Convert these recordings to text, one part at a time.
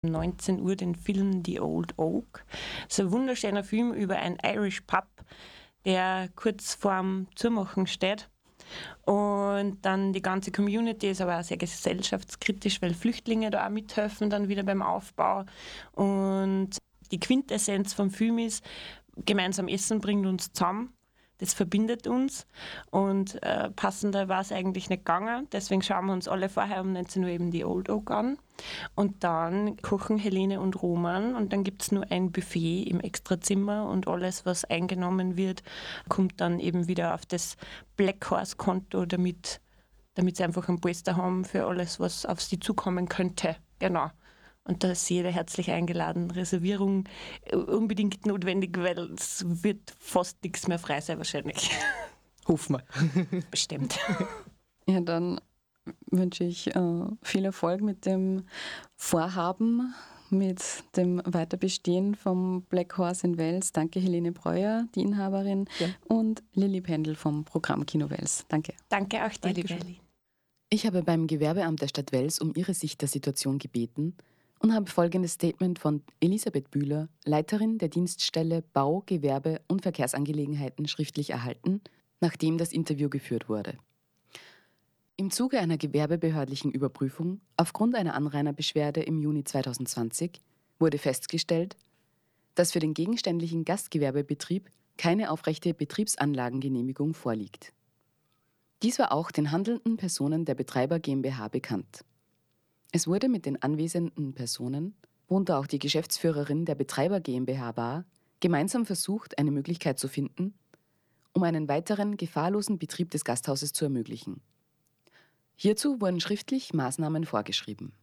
19 Uhr den Film The Old Oak. Das ist ein wunderschöner Film über einen Irish Pub, der kurz vorm Zumachen steht. Und dann die ganze Community ist aber auch sehr gesellschaftskritisch, weil Flüchtlinge da auch mithelfen dann wieder beim Aufbau. Und die Quintessenz vom Film ist, gemeinsam Essen bringt uns zusammen. Das verbindet uns und passender war es eigentlich nicht gegangen. Deswegen schauen wir uns alle vorher um 19 Uhr eben die Old Oak an. Und dann kochen Helene und Roman und dann gibt es nur ein Buffet im Extrazimmer und alles, was eingenommen wird, kommt dann eben wieder auf das Black Horse Konto, damit sie einfach einen Polster haben für alles, was auf sie zukommen könnte. Genau. Und da ist jeder herzlich eingeladen. Reservierung unbedingt notwendig, weil es wird fast nichts mehr frei sein wahrscheinlich. Hoffen wir. Bestimmt. Ja, dann wünsche ich viel Erfolg mit dem Vorhaben, mit dem Weiterbestehen vom Black Horse in Wels. Danke Helene Breuer, die Inhaberin, und Lilly Pendel vom Programm Kino Wels. Danke. Danke auch dir, liebe Lilly. Ich habe beim Gewerbeamt der Stadt Wels um ihre Sicht der Situation gebeten und habe folgendes Statement von Elisabeth Bühler, Leiterin der Dienststelle Bau, Gewerbe und Verkehrsangelegenheiten, schriftlich erhalten, nachdem das Interview geführt wurde. Im Zuge einer gewerbebehördlichen Überprüfung aufgrund einer Anrainerbeschwerde im Juni 2020 wurde festgestellt, dass für den gegenständlichen Gastgewerbebetrieb keine aufrechte Betriebsanlagengenehmigung vorliegt. Dies war auch den handelnden Personen der Betreiber GmbH bekannt. Es wurde mit den anwesenden Personen, worunter auch die Geschäftsführerin der Betreiber GmbH war, gemeinsam versucht, eine Möglichkeit zu finden, um einen weiteren gefahrlosen Betrieb des Gasthauses zu ermöglichen. Hierzu wurden schriftlich Maßnahmen vorgeschrieben.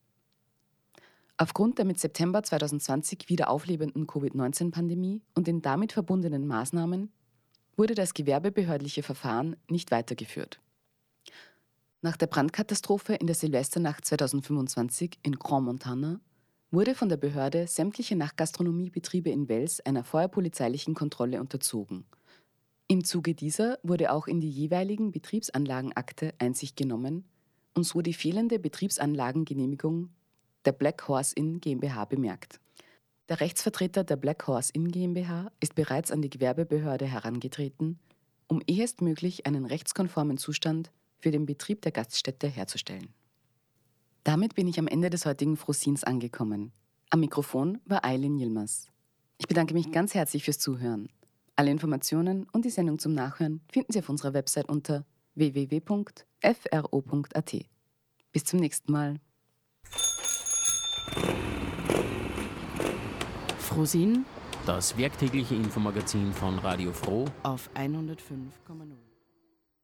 Aufgrund der mit September 2020 wieder auflebenden Covid-19-Pandemie und den damit verbundenen Maßnahmen wurde das gewerbebehördliche Verfahren nicht weitergeführt. Nach der Brandkatastrophe in der Silvesternacht 2025 in Grand Montana wurde von der Behörde sämtliche Nachtgastronomiebetriebe in Wels einer vorpolizeilichen Kontrolle unterzogen. Im Zuge dieser wurde auch in die jeweiligen Betriebsanlagenakte Einsicht genommen und so die fehlende Betriebsanlagengenehmigung der Black Horse Inn GmbH bemerkt. Der Rechtsvertreter der Black Horse Inn GmbH ist bereits an die Gewerbebehörde herangetreten, um ehestmöglich einen rechtskonformen Zustand für den Betrieb der Gaststätte herzustellen. Damit bin ich am Ende des heutigen Frosins angekommen. Am Mikrofon war Aylin Yilmaz. Ich bedanke mich ganz herzlich fürs Zuhören. Alle Informationen und die Sendung zum Nachhören finden Sie auf unserer Website unter www.fro.at. Bis zum nächsten Mal. Frosin, das werktägliche Infomagazin von Radio Froh Auf 105,0.